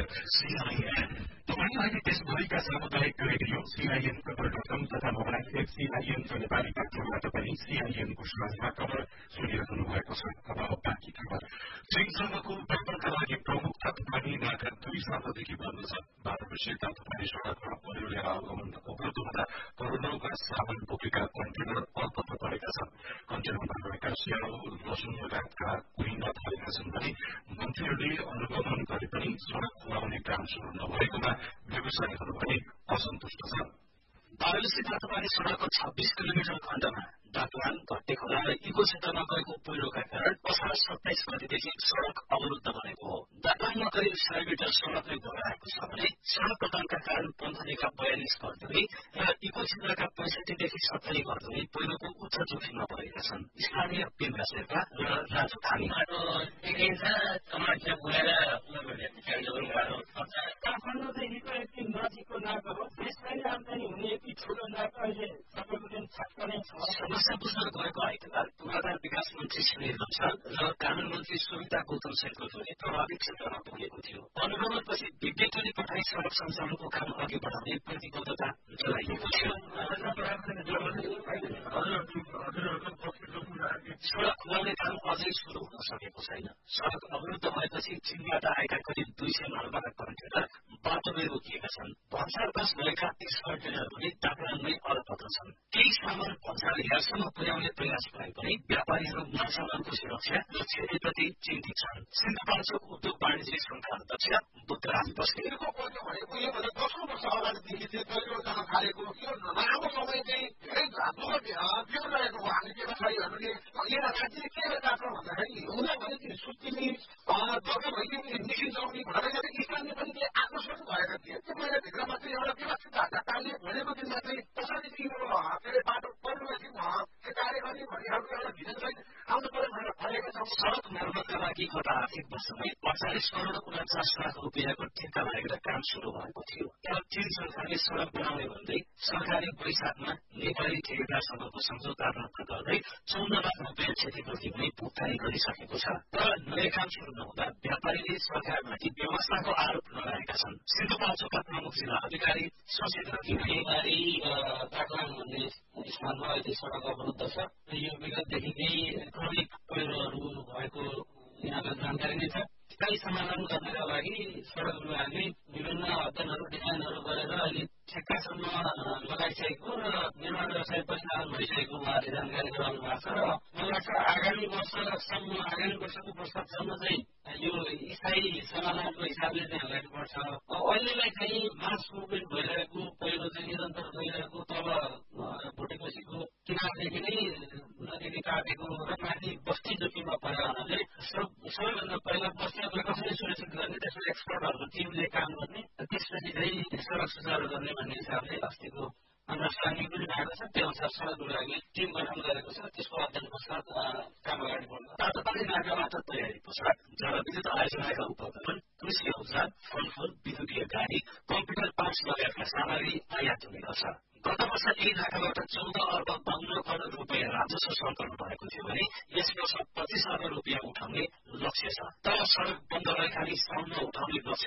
CIN तपाईँ अहिले देशभरिका सामुदायिक रेडियो CIN खबर.com तथा मोबाइल एप CIN को नेपाली पाठबाट पनि CIN को साझा खबर सुनिरहनु भएको छ। अब बाँकी खबर चीनसँगको व्यापारका लागि प्रमुख तातोपानी मात्र 2 सातादेखि बन्द छ। भारतवर्षीय तातोपानी सड़कमा पहिरो लिएर आवागमन अवरुद्ध हुँदा करोडौंका सामान बोकेका कन्टेनर अल्पत्र परेका छन्। कन्टेनरमा रहेका स्याउ, लसुन लगायतका कुहिन थालेका छन् भने मन्त्रीहरूले अनुगमन गरे पनि सड़क खुलाउने काम शुरू नभएकोमा व्यवसायीहरू पनि असन्तुष्ट छन्। वाराणसी तातोपानी सड़कको 26 किलोमिटर खण्डमा डाकवान, भट्टेखोला र इको क्षेत्रमा गएको पहिरोका कारण असार 27 गतिदेखि सड़क अवरुद्ध बनेको हो। डाकवानमा करिब 100 मिटर सड़कले बगाएको छ भने सड़क प्रदानका कारण पन्थलीका 42 घरधुरी र इको क्षेत्रका 65 देखि 70 घरधुरी पहिरोको उच्च जोखिममा परेका छन्। स्थानीय पेम्रा शेर्पा र राजु थामी काठमाडौँदेखिको यति नजिकको नाका हो, त्यसैले आम्दानी हुने यति ठूलो नाका अहिले सबैको दिन छटपनै छ। समस्या बुझ्न गएको आइतबार पूर्वाधार विकास मन्त्री सुनिल लम्साल र कानून मन्त्री सुविता गौतम सहितको टोली प्रभावित क्षेत्रमा पुगेको थियो। अनुगमनपछि विज्ञ टोली पठाई सड़क सञ्चालनको काम अघि बढाउने प्रतिबद्धता जनाइएको थियो। सड़क खुलाउने काम अझै शुरू हुन सकेको छैन। सड़क अवरुद्ध भएपछि चीनबाट आएका करिब 200 मालवाहक कन्टेनर बाटोमै रोकिएका छन्। भन्सार पास भएका 30 कन्टेनर पनि डाकरानमै अलपत्र छन्। केही सामान भन्सार यार्डसम्म पुर्याउने प्रयास भए पनि व्यापारीहरू मालसामानको सुरक्षा र क्षतिप्रति चिन्तित छन्। सिन्धुपाल्चोक उद्योग वाणिज्य संघका अध्यक्ष बुद्धराज बस्नेतको पहिलो भनेको यो भन्दा 10 वर्ष अगाडिदेखि चाहिँ पहिलो जान थालेको यो लामो समय चाहिँ धेरै धाम्रो रहेको हो। हामी व्यवसायीहरूले यहाँ राज्यले के गर्छ भन्दाखेरि हुँदा भने चाहिँ सुत्तिनी दर्ता भइदिने मिसिन चलाउने भनेर चाहिँ स्थानीय पनि केही आकर्षण भएका थिए। त्यो महिना भित्रमा चाहिँ एउटा व्यवस्थित ढाकाले भनेको दिनमा चाहिँ कसरी तिम्रो बाटो परिवर्तन कार्य गर्ने भन्नेहरूको एउटा भिजन सहित आउनु पर्यो भनेर भनेको छ। सड़क मर्मतका लागि गत आर्थिक वर्षमै 48 करोड 49 लाख रुपियाँको ठेक्का लागेर काम शुरू भएको थियो। तर चीन सरकारले सड़क बनाउने भन्दै सरकारले वैशाखमा नेपाली ठेकेदारसँगको सम्झौता रद्द गर्दै 54 लाख रुपियाँ क्षतिपूर्ति पनि भुक्तानी गरिसकेको छ। तर नयाँ काम शुरू नहुँदा व्यापारीले सरकारमाथि व्यवस्थाको आरोप लगाएका छन्। सिन्धुपाल्चोकका प्रमुख जिल्ला अधिकारी सचेत नेपाली डाकवान भन्ने स्थानमा अहिले सड़क अवरुद्ध छ। यो विगतदेखि क्रमिक पहिरोहरू भएको यहाँको जानकारी नै छ। स्थायी समाधान गर्नका लागि सड़क विभागले विभिन्न अध्ययनहरू डिजाइनहरू गरेर अहिले ठेक्कासम्म लगाइसकेको र निर्माण व्यवसाय परिचालन भइसकेको उहाँले जानकारी गराउनु भएको छ। र मलाई लाग्छ आगामी वर्षको वर्षसम्म चाहिँ यो स्थायी समाधानको हिसाबले चाहिँ लाग्नुपर्छ। अहिलेलाई चाहिँ मास मुभमेन्ट भइरहेको पहिरो चाहिँ निरन्तर गइरहेको तल भुटेकोसीको किनारदेखि नै नदीले काटेको र माथि बस्ती जोखिममा परेर हुनाले सबैभन्दा पहिला बस्तीहरूलाई कसरी सुरक्षित गर्ने त्यसमा एक्सपर्टहरूको टिमले काम गर्ने त्यसपछि चाहिँ सड़क सुचारू गर्ने भन्ने हिसाबले अस्तिको अन्डरस्ट्यान्डिङ पनि भएको छ। त्यो अनुसार सड़क विभागले टिम गठन गरेको छ। त्यसको अध्ययन पश्चात काम अगाडि बढ्छ। तातोपानी नाकाबाट तयारी पश्चात जलविद्युत आयोजनाका उपकरण, कृषि औजार, फलफूल, विद्युतीय गाडी, कम्प्युटर पार्ट्स लगायतका सामग्री आयात हुने गर्छ। गत वर्ष यही नाकाबाट 14 अर्ब 52 करोड रुपियाँ राजस्व सङ्कलन भएको थियो भने यस वर्ष 25 अर्ब रुपियाँ उठाउने लक्ष्य छ। तर सड़क बन्द रहेकाले साउन उठाउने लक्ष्य